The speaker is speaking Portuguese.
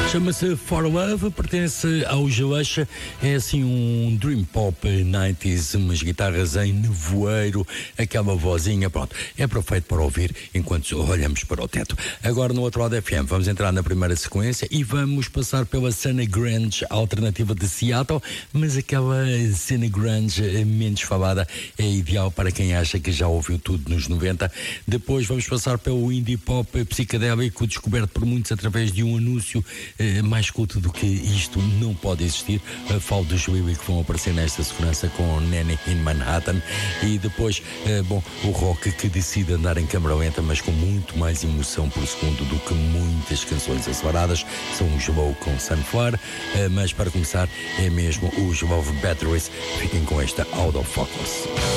Chama-se For Love, pertence ao Gelacha, é assim um dream pop 90s, umas guitarras em nevoeiro, aquela vozinha, pronto, é perfeito para ouvir enquanto olhamos para o teto. Agora no outro lado FM vamos entrar na primeira sequência e vamos passar pela cena grunge alternativa de Seattle, mas aquela cena grunge menos falada é ideal para quem acha que já ouviu tudo nos 90. Depois vamos passar pelo indie pop psicadélico, descoberto por muitos através de um anúncio. Mais culto do que isto não pode existir. Falo dos Willy que vão aparecer nesta segurança com Nanny in Manhattan. E depois, o rock que decide andar em câmara lenta, mas com muito mais emoção por segundo do que muitas canções aceleradas. São os Low com Sunflower, mas para começar é mesmo os Love Batteries. Fiquem com esta Out of Focus.